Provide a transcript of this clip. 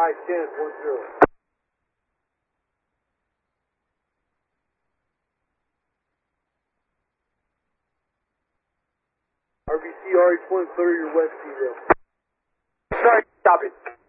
I-10, 10. RBC RH1, clear your west T-Rail. Sorry, stop it.